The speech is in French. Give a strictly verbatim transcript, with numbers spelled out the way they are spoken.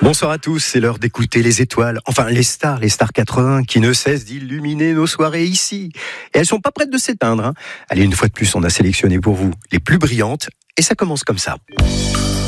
Bonsoir à tous, c'est l'heure d'écouter les étoiles, enfin les stars, les stars quatre-vingts qui ne cessent d'illuminer nos soirées ici. Et elles sont pas prêtes de s'éteindre. Hein. Allez, une fois de plus, on a sélectionné pour vous les plus brillantes et ça commence comme ça.